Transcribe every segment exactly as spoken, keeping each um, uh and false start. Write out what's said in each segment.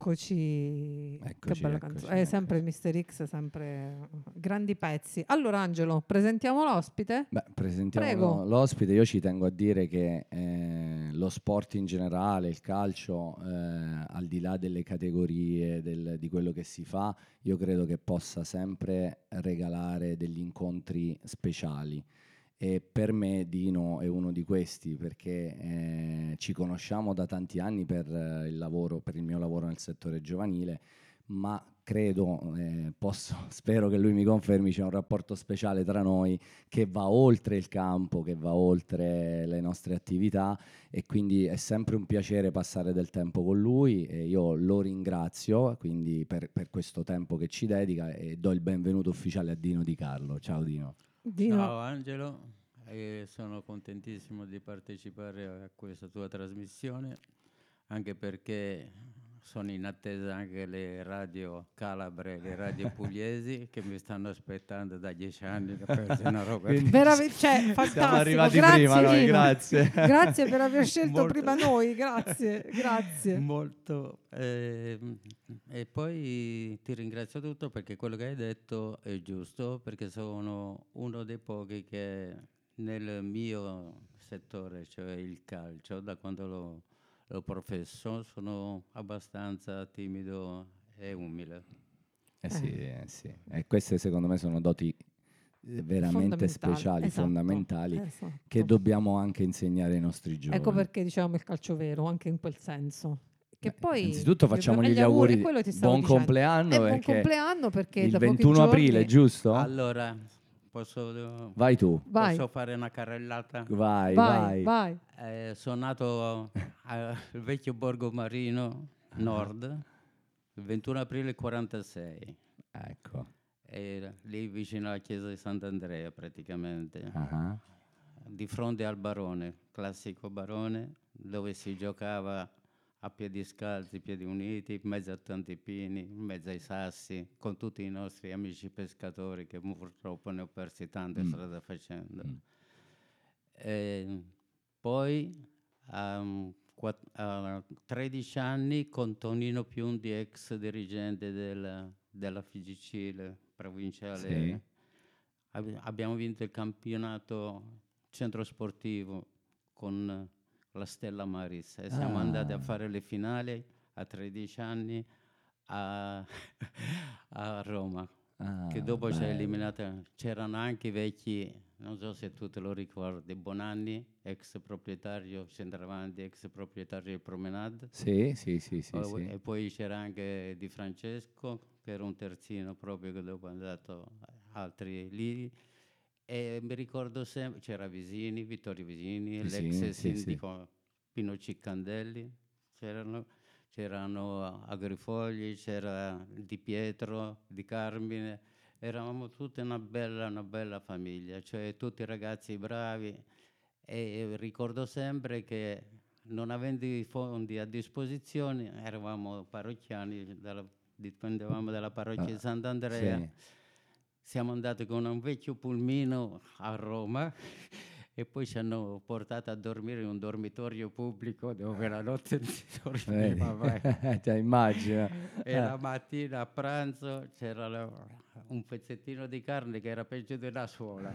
Eccoci, Eccoci, che bella eccoci, canzone. È sempre mister X, sempre grandi pezzi. Allora Angelo, presentiamo l'ospite? Beh, presentiamo Prego. l'ospite. Io ci tengo a dire che eh, lo sport in generale, il calcio, eh, al di là delle categorie, del- di quello che si fa, io credo che possa sempre regalare degli incontri speciali. E per me Dino è uno di questi perché eh, ci conosciamo da tanti anni per eh, il lavoro, per il mio lavoro nel settore giovanile, ma credo, eh, posso, spero che lui mi confermi, c'è un rapporto speciale tra noi che va oltre il campo, che va oltre le nostre attività, e quindi è sempre un piacere passare del tempo con lui e io lo ringrazio quindi per, per questo tempo che ci dedica, e do il benvenuto ufficiale a Dino Di Carlo. Ciao Dino. Dino. Ciao Angelo, e sono contentissimo di partecipare a questa tua trasmissione, anche perché sono in attesa anche le radio calabre, le radio pugliesi che mi stanno aspettando da dieci anni per una roba. Quindi Veravi- cioè, fantastico. siamo arrivati Grazie, prima noi, Dino. grazie. Grazie per aver scelto Molto- prima noi, grazie, grazie. Molto. ehm, e poi ti ringrazio tutto perché quello che hai detto è giusto, perché sono uno dei pochi che nel mio settore, cioè il calcio, da quando lo, lo professo, sono abbastanza timido e umile. Eh sì, eh sì. E queste secondo me sono doti eh, veramente Fondamentale, speciali, esatto, fondamentali, esatto. che dobbiamo anche insegnare ai nostri giovani. Ecco perché diciamo il calcio vero, anche in quel senso. Che Beh, poi innanzitutto facciamogli e gli auguri e di quello ti stavo buon dicendo. compleanno, E buon perché compleanno perché il da pochi ventuno aprile, giorni- giusto? Allora, posso, Vai tu, Vai, posso fare una carrellata? vai, vai, vai. vai. Eh, sono nato al vecchio Borgo Marino Nord il ventuno aprile quarantasei, Ecco. e lì vicino alla chiesa di Sant'Andrea praticamente, Ah, di fronte al Barone, classico Barone, dove si giocava a piedi scalzi, piedi uniti, in mezzo a tanti pini, in mezzo ai sassi, con tutti i nostri amici pescatori che purtroppo ne ho persi tante Mm. strada facendo. Mm. E poi a, um, quatt- a tredici anni con Tonino Piundi, ex dirigente del- della F I G C, le provinciale, Sì. ab- abbiamo vinto il campionato centro sportivo con la Stella Maris e siamo Ah. andati a fare le finali a tredici anni a, a Roma, Ah, che dopo ci ha bello. eliminata. C'erano anche i vecchi, non so se tu te lo ricordi, Bonanni, ex proprietario Centravanti, ex proprietario di Promenade. Sì, sì, sì, sì, Oh, sì. E poi c'era anche Di Francesco, che era un terzino proprio, che dopo è andato altri lì. E mi ricordo sempre, c'era Visini, Vittorio Visini, Sì, l'ex sì, sì, sindaco Pino Ciccandelli, c'erano, c'erano Agrifogli, c'era Di Pietro, Di Carmine, eravamo tutta una bella, una bella famiglia, cioè tutti ragazzi bravi, e ricordo sempre che non avendo i fondi a disposizione, eravamo parrocchiani, dalla- dipendevamo dalla parrocchia di Ah, Sant'Andrea, sì. siamo andati con un vecchio pulmino a Roma e poi ci hanno portato a dormire in un dormitorio pubblico dove la notte si Vedi? dormiva. vai. Cioè, immagino. E la mattina a pranzo c'era la- un pezzettino di carne che era peggio della suola.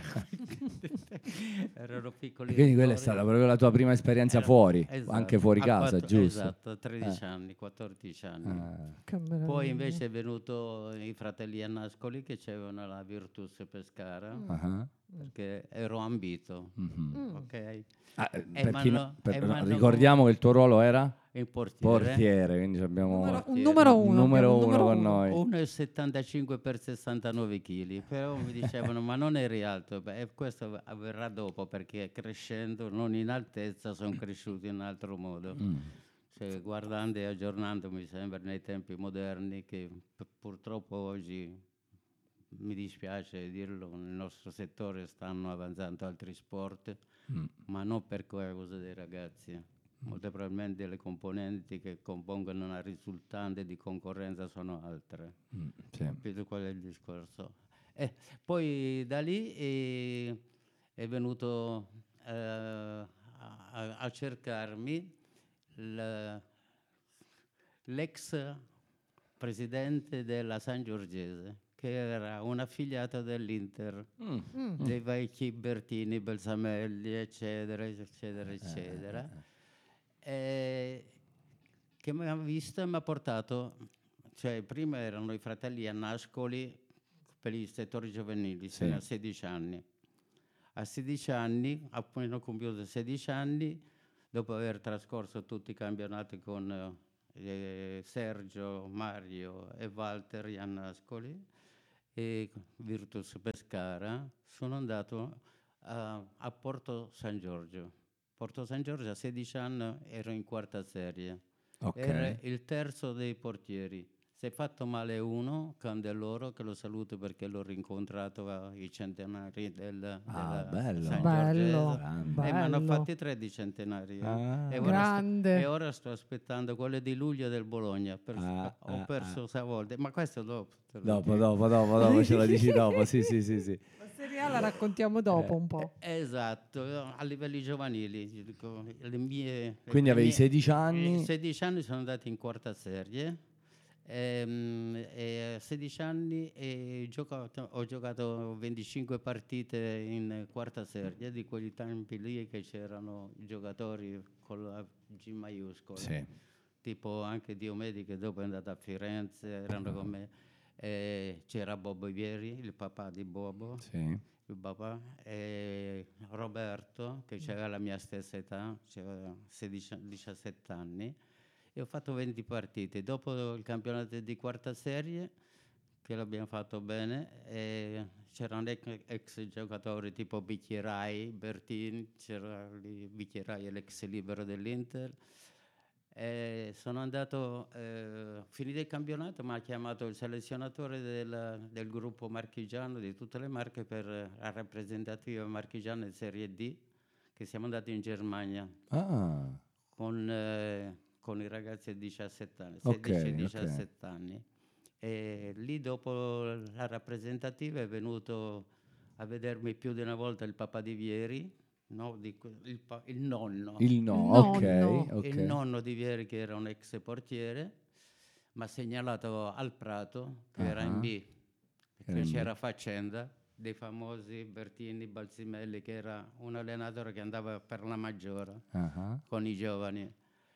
Erano piccoli E quindi quella è ricordi. stata proprio la tua prima esperienza Era- fuori, esatto, anche fuori a casa, quattro- giusto? Esatto, a tredici Eh. anni, quattordici anni. Ah. Che meraviglia. Poi invece è venuto i fratelli Annascoli che avevano la Virtus Pescara, Mm. Ah. perché ero ambito, Mhm. Mm. ok? Ah, eh, E per chi no- m'hanno- per- e no, m'hanno- ricordiamo che il tuo ruolo era Il portiere. portiere, quindi abbiamo Numero- un portiere. numero un uno, numero abbiamo un uno numero con uno. noi. uno virgola settantacinque per sessantanove chili, però mi dicevano ma non eri alto. Beh, e questo avverrà dopo perché crescendo, non in altezza, sono cresciuto in altro modo. Mm. Cioè, guardando e aggiornandomi sempre nei tempi moderni, che p- purtroppo oggi, mi dispiace dirlo, nel nostro settore stanno avanzando altri sport, Mm. ma non per causa dei ragazzi. Molto probabilmente le componenti che compongono una risultante di concorrenza sono altre. Mm, sì. Capito qual è il discorso? Eh, poi da lì è, è venuto eh, a, a cercarmi la- l'ex presidente della San Giorgese, che era una affiliata dell'Inter, Mm. Mm. dei vecchi Bertini, Belsamelli, eccetera, eccetera, eccetera, e che mi ha visto e mi ha portato, cioè prima erano i fratelli a Nascoli per i settori giovanili, Sì. fino a sedici anni. A sedici anni, appena compiuto sedici anni, dopo aver trascorso tutti i campionati con eh, Sergio, Mario e Walter Iannascoli e Virtus Pescara, sono andato a, a Porto San Giorgio. Porto San Giorgio a sedici anni ero in quarta serie. Ok. Era il terzo dei portieri. Si è fatto male uno, Candeloro, che lo saluto perché l'ho rincontrato ai centenari del, Ah, della bello. San Bello, Giorgese. Grande. E mi hanno bello. fatti tre di centenari. eh. Ah. E, ora sto, Grande. e ora sto aspettando quelle di luglio del Bologna. Per- Ah, ho ah, perso stavolta, ma questo dopo. te lo Dopo, dico. dopo, dopo, dopo, ce lo dici dopo. Sì, sì, sì, sì. La Serie A la raccontiamo dopo Eh, un po'. Esatto, a livelli giovanili. Io dico, le mie, le Quindi avevi mie- sedici anni? eh, sedici anni sono andati in quarta serie. Ehm, e a sedici anni e giocato- ho giocato venticinque partite in quarta serie, di quegli tempi lì che c'erano i giocatori con la G maiuscola, Sì. tipo anche Diomedi che dopo è andato a Firenze, erano con me. Eh, c'era Bobo Vieri, il papà di Bobo, Sì. il papà, e Roberto che aveva la mia stessa età, aveva sedici, diciassette anni. E ho fatto venti partite. Dopo il campionato di quarta serie, che l'abbiamo fatto bene, e c'erano ex, ex giocatori tipo Bicchierai, Bertini, c'era lì Bicchierai, l'ex libero dell'Inter. E sono andato, eh, finito il campionato, mi ha chiamato il selezionatore del, del gruppo marchigiano di tutte le marche per la rappresentativa marchigiana in Serie D, che siamo andati in Germania Ah, con, eh, con i ragazzi di diciassette anni, Ok, sedici e ok. diciassette anni. E lì dopo la rappresentativa è venuto a vedermi più di una volta il papà di Vieri, no, di que- il, pa- il nonno. il no, Il ok, nonno. ok. Il nonno di Vieri, che era un ex portiere, mi ha segnalato al Prato, che era in Ah, B, era che in B. c'era faccenda dei famosi Bertini, Balsimelli, che era un allenatore che andava per la maggiore Ah, con i giovani.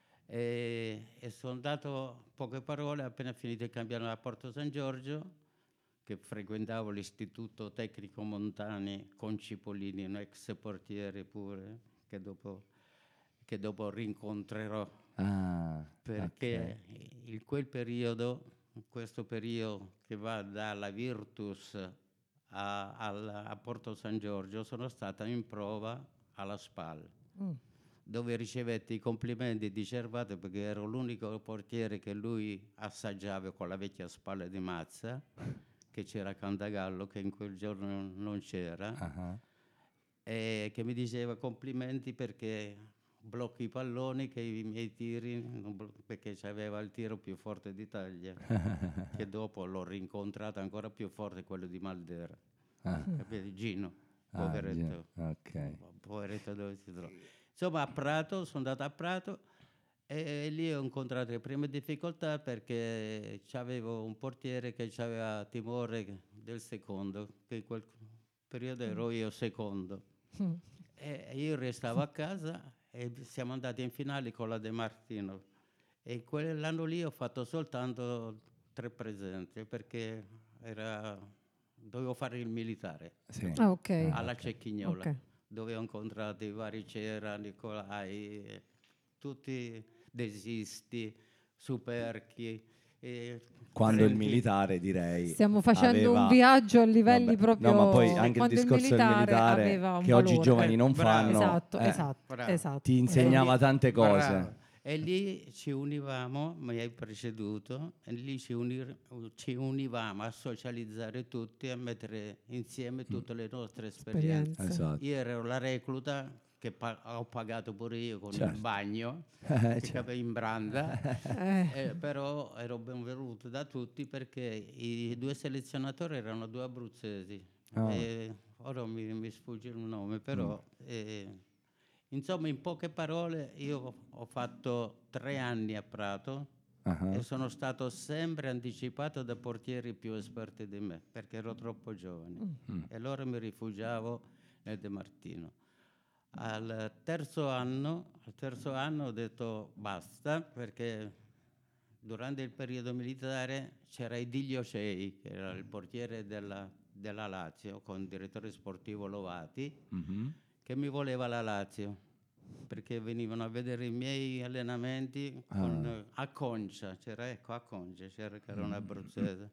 E, e sono andato, poche parole, appena finito il campionato a Porto San Giorgio, che frequentavo l'istituto tecnico Montani con Cipollini, un ex portiere pure, che dopo, che dopo rincontrerò, ah, perché in quel periodo, in questo periodo che va dalla Virtus a, al- a Porto San Giorgio, sono stata in prova alla SPAL, Mm. dove ricevetti i complimenti di Cervato perché ero l'unico portiere che lui assaggiava con la vecchia SPAL di Mazza, che c'era Cantagallo, che in quel giorno non c'era, ah. e che mi diceva complimenti perché blocchi i palloni, che i miei tiri, non blo- perché aveva il tiro più forte d'Italia, che dopo l'ho rincontrato ancora più forte, quello di Maldera. Ah. Capito? Gino, Ah, poveretto. già, ok. Poveretto dove si trova. Insomma, a Prato, sono andato a Prato e lì ho incontrato le prime difficoltà perché c'avevo un portiere che aveva timore del secondo, che in quel periodo ero io secondo. Mm. E io restavo a casa e siamo andati in finale con la De Martino. E quell'anno lì ho fatto soltanto tre presenze perché era, dovevo fare il militare Sì. Ah, ok. alla ok. Cecchignola, Ok. dove ho incontrato i vari Cera, Nicolai, eh, tutti desisti, Superchi. e Quando il Trenti. militare, direi, Stiamo facendo aveva- un viaggio a livelli Vabbè, proprio. no, ma poi anche il quando discorso del militare aveva un che oggi i valore. giovani non Eh, bravo. fanno, Esatto, eh, esatto, bravo. esatto. ti insegnava E lì- tante cose. bravo. E lì ci univamo, mi hai preceduto, e lì ci, unir- ci univamo a socializzare tutti, a mettere insieme tutte le nostre esperienze. Esperienze. Esatto. Io ero la recluta, che pa- ho pagato pure io con Certo. il bagno, Eh, che certo. avevo in branda, Eh, eh, però ero benvenuto da tutti perché i due selezionatori erano due abruzzesi. Ah. E ora mi, mi sfugge il nome, però... Mm. eh, insomma, in poche parole, io ho fatto tre anni a Prato, Uh-huh. e sono stato sempre anticipato da portieri più esperti di me, perché ero troppo giovane. Mm. E allora mi rifugiavo nel De Martino. Al terzo anno, al terzo anno ho detto basta, perché durante il periodo militare c'era Idilio Cei, che era il portiere della, della Lazio, con il direttore sportivo Lovati, Mm-hmm. che mi voleva la Lazio, perché venivano a vedere i miei allenamenti con, Ah. a Concia, c'era, ecco, a Concia, c'era, che era un abruzzese,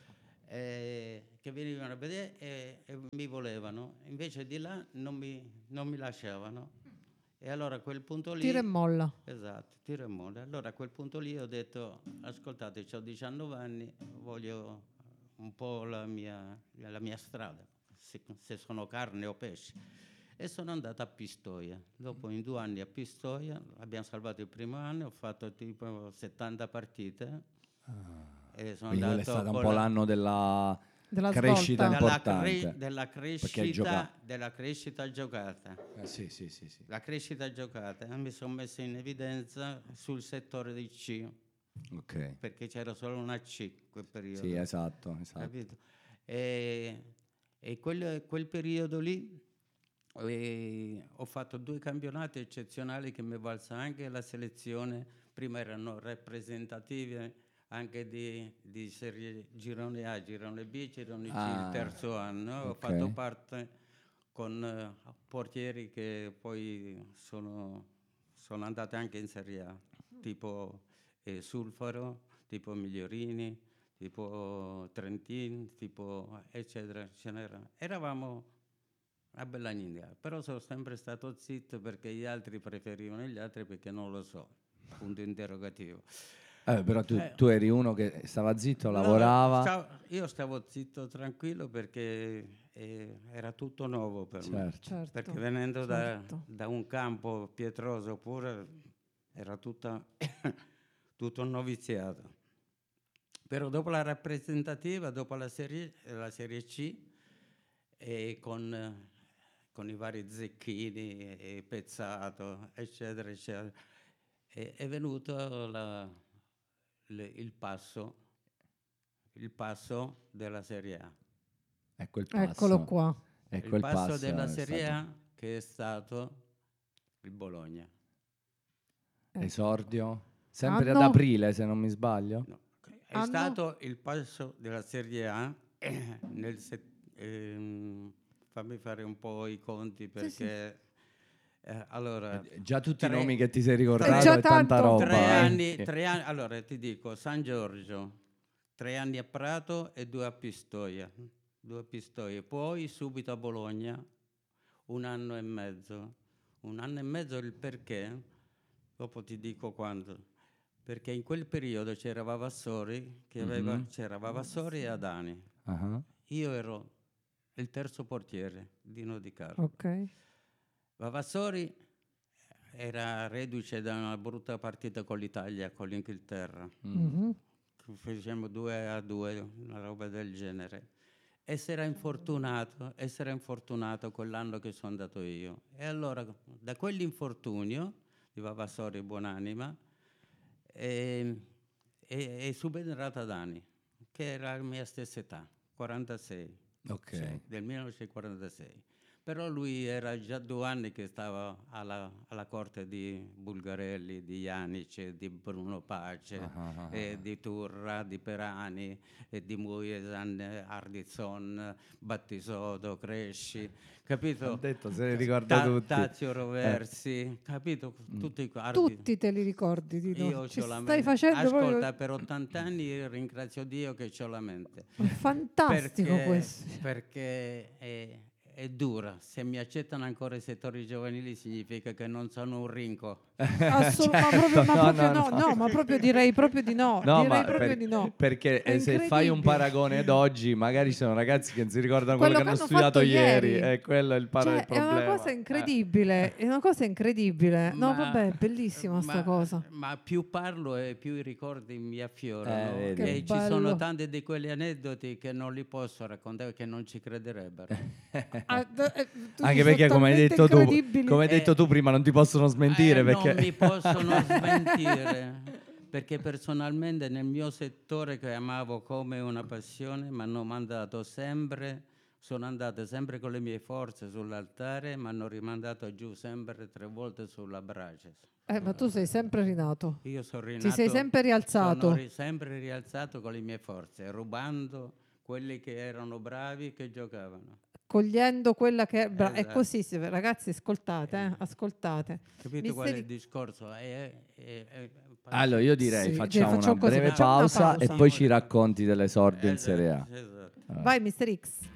e, che venivano a vedere e, e mi volevano, invece di là non mi, non mi lasciavano. E allora a quel punto lì... Tira e molla. Esatto, tira e molla. Allora a quel punto lì ho detto, ascoltate, ho diciannove anni, voglio un po' la mia, la mia strada, se, se sono carne o pesce. E sono andato a Pistoia. Dopo in due anni a Pistoia, abbiamo salvato il primo anno, ho fatto tipo settanta partite. Ah. E sono Quindi quello è andato stato un con po' la- l'anno della, Della crescita svolta. della, importante. cre- della Perché crescita gioca- della crescita giocata. Eh, sì, sì, sì, sì. La crescita giocata. Mi sono messo in evidenza sul settore di C, Ok. perché c'era solo una C in quel periodo. Sì, esatto, esatto. Capito? E, e quel, quel periodo lì eh, ho fatto due campionati eccezionali che mi valsa anche la selezione. Prima erano rappresentative anche di, di serie girone A, girone B, girone C, Ah, il terzo anno. Ho ok. fatto parte con eh, portieri che poi sono, sono andati anche in Serie A, tipo eh, Sulfaro, tipo Migliorini, tipo Trentin, tipo eccetera, ce n'era. Eravamo a Bellagninga, però sono sempre stato zitto perché gli altri preferivano gli altri, perché non lo so, punto interrogativo. Eh, però tu, Eh, tu eri uno che stava zitto, No, lavorava. stavo- io stavo zitto, tranquillo, perché eh, era tutto nuovo per me. Certo. Certo. Perché venendo da, certo. da un campo pietroso pure, era tutta, tutto un noviziato. Però dopo la rappresentativa, dopo la serie, la serie C, e con, eh, con i vari Zecchini e Pezzato, eccetera, eccetera, è, è venuto la- le- il passo, il passo della Serie A. Ecco il passo. Eccolo qua. Ecco il il passo, passo della è Serie stato A, che è stato il Bologna. esordio. Sempre ad Anno? aprile, se non mi sbaglio. No, è Anno? stato il passo della Serie A eh, nel set- ehm, fammi fare un po' i conti, perché eh, allora Eh, Già tutti tre- i nomi che ti sei ricordato È già è tanta tanto. roba. tre eh. anni, Sì. tre anni, allora ti dico, San Giorgio, tre anni a Prato e due a Pistoia, due a Pistoia, poi subito a Bologna, un anno e mezzo, un anno e mezzo. Il perché, dopo ti dico quando, perché in quel periodo c'era Vavassori, che aveva, Mhm. c'era Vavassori e Adani, Ah, io ero il terzo portiere, Dino Di Carlo. Ok. Vavassori era reduce da una brutta partita con l'Italia, con l'Inghilterra. mm. Mhm. Facciamo due a due, una roba del genere. E si era infortunato, e si era infortunato quell'anno che sono andato io. E allora, da quell'infortunio di Vavassori, buonanima, è, è, è subentrata Dani, che era la mia stessa età, quarantasei. Ok. Sì, del millenovecentoquarantasei. Però lui era già due anni che stava alla, alla corte di Bulgarelli, di Janic, di Bruno Pace, Ah, ah, ah, e ah. di Turra, di Perani, e di Muesan, Ardizon, Battisodo, Cresci, capito? Ho detto, se li ricorda Ta- tutti. Tazio Roversi, capito? Mm. Tutti, Ardi- Tutti te li ricordi, Tito. io Ci c'ho la stai mente. facendo Ascolta, proprio... per ottanta anni ringrazio Dio che ho la mente. Fantastico Perché, questo. perché è, è dura. Se mi accettano ancora i settori giovanili significa che non sono un rinco. Assolut- ma Certo, proprio, ma no, proprio no, no, no. no, ma proprio direi proprio di no. No, direi ma proprio per- di no. perché È eh, se fai un incredibile. paragone d'oggi, magari ci sono ragazzi che non si ricordano quello, Quello che che hanno hanno studiato fatto ieri, ieri. è quello il, para- Cioè, il problema. è una cosa Eh. incredibile, è una cosa incredibile. No, Ma- vabbè, è bellissima sta ma- cosa. Ma più parlo e più i ricordi mi affiorano. Eh, vedi. Che e ci bello. sono tanti di quegli aneddoti che non li posso raccontare, che non ci crederebbero. Ah, d- eh, tutti Anche sono perché, come hai talmente detto tu, incredibili. come hai detto Eh, tu prima, non ti possono smentire Eh, perché Non mi possono smentire, perché personalmente nel mio settore, che amavo come una passione, mi hanno mandato sempre, sono andato sempre con le mie forze sull'altare, mi hanno rimandato giù sempre tre volte sulla brace. Eh, ma tu sei sempre rinato. Io sono rinato. Ti sei sempre rialzato. Sono ri- sempre rialzato con le mie forze, rubando quelli che erano bravi, che giocavano. Cogliendo quella che è bra- Esatto. è così, si- ragazzi, ascoltate, eh, ascoltate. Capito qual è Misteri- il discorso? È- è- è- Allora io direi Sì, facciamo facciamo una così, breve facciamo una pausa, pausa. e poi ci racconti dell'esordio in Esatto, Serie A. esatto. Ah. Vai mister X.